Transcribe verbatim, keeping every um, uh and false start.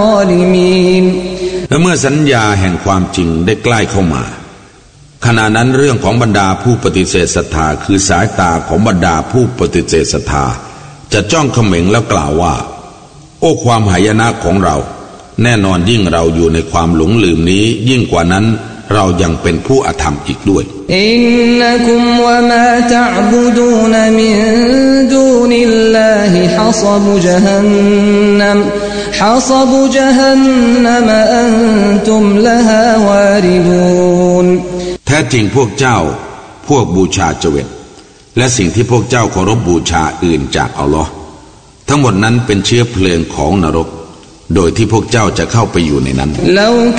และเมื่อสัญญาแห่งความจริงได้ใกล้เข้ามาขณะนั้นเรื่องของบรรดาผู้ปฏิเสธศรัทธาคือสายตาของบรรดาผู้ปฏิเสธศรัทธาจะจ้องเขม็งแล้วกล่าวว่าโอ้ความหายนะของเราแน่นอนยิ่งเราอยู่ในความหลงลืมนี้ยิ่งกว่านั้นเรายังเป็นผู้อธรรมอีกด้วยอินนักุมวะมาตะอ์บุดูนมินดูนิลลาฮิฮะศบุญะฮันนัมฮะศบุญะฮันนัมอันตุมละฮาวาริดูนแท้จริงพวกเจ้าพวกบูชาเจวิตและสิ่งที่พวกเจ้าเคารพบูชาอื่นจากอัลลอฮ์ทั้งหมดนั้นเป็นเชื้อเพลิงของนรกโดยที่พวกเจ้าจะเข้าไปอยู่ในนั้น